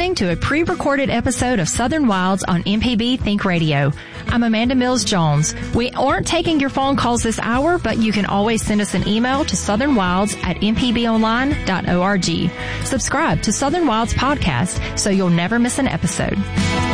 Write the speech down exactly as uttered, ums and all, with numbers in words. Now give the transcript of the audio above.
listening to a pre-recorded episode of Southern Wilds on M P B Think Radio. I'm Amanda Mills Jones. We aren't taking your phone calls this hour, but you can always send us an email to southern wilds at m p b online dot org. Subscribe to Southern Wilds Podcast so you'll never miss an episode.